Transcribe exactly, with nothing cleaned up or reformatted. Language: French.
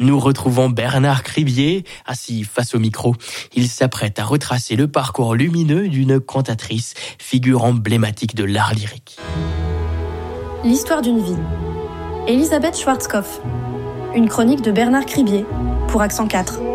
Nous retrouvons Bernard Cribier, assis face au micro. Il s'apprête à retracer le parcours lumineux d'une cantatrice, figure emblématique de l'art lyrique. L'histoire d'une vie. Elisabeth Schwarzkopf. Une chronique de Bernard Cribier pour Accent quatre.